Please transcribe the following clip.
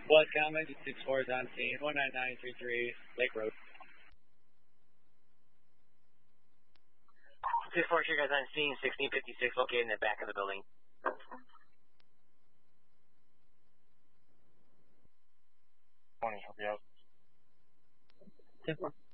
Blood comment, 64 is on scene, 19933 Lake Road. 64, you guys on scene, 1656 located in the back of the building. Morning, help you out. 10-4.